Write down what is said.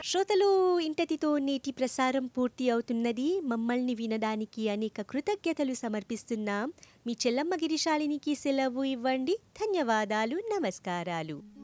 శ్రోతలు ఇంతటితో నేటి ప్రసారం పూర్తి అవుతున్నది. మమ్మల్ని వినడానికి అనేక కృతజ్ఞతలు సమర్పిస్తున్నాం. మీ చెల్లమ్మ గిరిశాలినికి సెలవు ఇవ్వండి. ధన్యవాదాలు. నమస్కారాలు.